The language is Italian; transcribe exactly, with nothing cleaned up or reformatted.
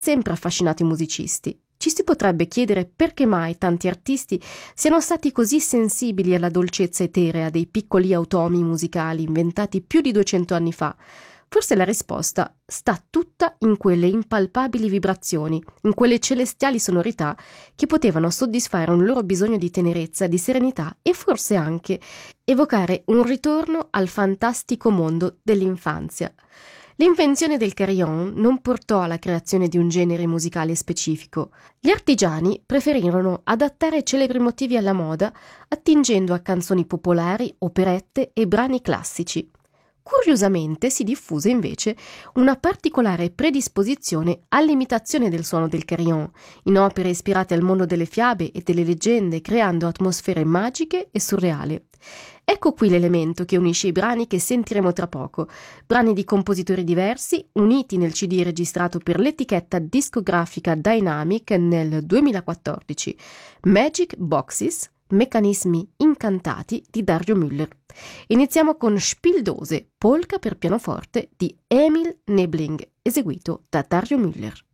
sempre affascinato i musicisti. Ci si potrebbe chiedere perché mai tanti artisti siano stati così sensibili alla dolcezza eterea dei piccoli automi musicali inventati più di duecento anni fa. Forse la risposta sta tutta in quelle impalpabili vibrazioni, in quelle celestiali sonorità che potevano soddisfare un loro bisogno di tenerezza, di serenità e forse anche evocare un ritorno al fantastico mondo dell'infanzia. L'invenzione del carillon non portò alla creazione di un genere musicale specifico. Gli artigiani preferirono adattare celebri motivi alla moda, attingendo a canzoni popolari, operette e brani classici. Curiosamente si diffuse invece una particolare predisposizione all'imitazione del suono del carillon, in opere ispirate al mondo delle fiabe e delle leggende, creando atmosfere magiche e surreali. Ecco qui l'elemento che unisce i brani che sentiremo tra poco, brani di compositori diversi, uniti nel C D registrato per l'etichetta discografica Dynamic nel duemilaquattordici, Magic Boxes, Meccanismi incantati di Dario Müller. Iniziamo con Spieldose, polka per pianoforte di Emil Nebling, eseguito da Dario Müller.